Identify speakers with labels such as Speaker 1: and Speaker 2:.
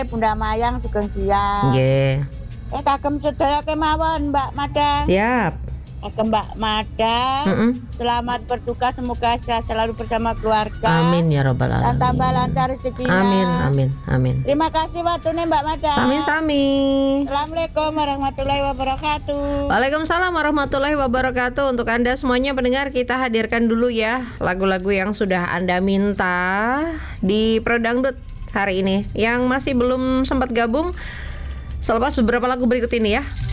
Speaker 1: Bunda Mayang Sugeng Siang.
Speaker 2: Nggih.
Speaker 1: Kagem sedaya kemawon Mbak Mada.
Speaker 2: Siap.
Speaker 1: Kagem Mbak Mada. Selamat berduka, semoga sehat selalu bersama keluarga.
Speaker 2: Amin ya rabbal alamin.
Speaker 1: Dan tambah lancar rezekinya.
Speaker 2: Amin.
Speaker 1: Terima kasih waktunya Mbak Mada.
Speaker 2: Sami-sami.
Speaker 1: Assalamualaikum warahmatullahi wabarakatuh.
Speaker 2: Waalaikumsalam warahmatullahi wabarakatuh. Untuk Anda semuanya pendengar, kita hadirkan dulu ya lagu-lagu yang sudah Anda minta di Pro Dangdut hari ini. Yang masih belum sempat gabung, selepas beberapa lagu berikut ini ya.